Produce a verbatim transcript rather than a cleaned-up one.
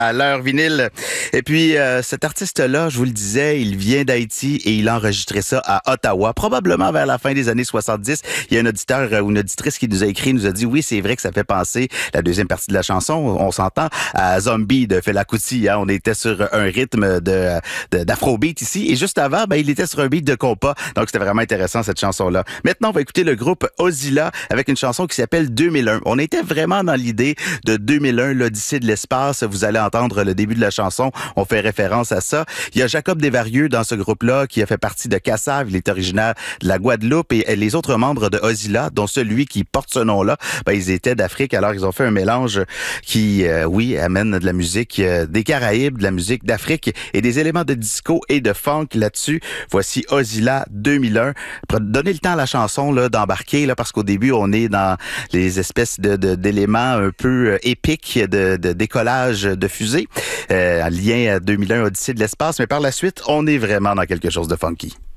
À l'heure vinyle. Et puis, euh, cet artiste-là, je vous le disais, il vient d'Haïti et il a enregistré ça à Ottawa, probablement vers la fin des années soixante-dix. Il y a un auditeur euh, ou une auditrice qui nous a écrit, nous a dit, oui, c'est vrai que ça fait penser, la deuxième partie de la chanson, on s'entend, à Zombie de Fela Kuti. Hein? On était sur un rythme de, de d'afrobeat ici. Et juste avant, ben, il était sur un beat de compas. Donc, c'était vraiment intéressant, cette chanson-là. Maintenant, on va écouter le groupe Ozilla avec une chanson qui s'appelle deux mille un. On était vraiment dans l'idée de deux mille un, l'Odyssée de l'espace. Vous allez entendre le début de la chanson, on fait référence à ça. Il y a Jacob Desvarieux dans ce groupe-là qui a fait partie de Kassav, il est originaire de la Guadeloupe, et les autres membres de Ozilla, dont celui qui porte ce nom-là, ben, ils étaient d'Afrique, alors ils ont fait un mélange qui, euh, oui, amène de la musique euh, des Caraïbes, de la musique d'Afrique et des éléments de disco et de funk là-dessus. Voici Ozilla deux mille un. Donnez le temps à la chanson là d'embarquer, là, parce qu'au début, on est dans les espèces de, de d'éléments un peu épiques de, de décollage de fusée. Euh, en lien à deux mille un, Odyssée de l'espace, mais par la suite, on est vraiment dans quelque chose de funky.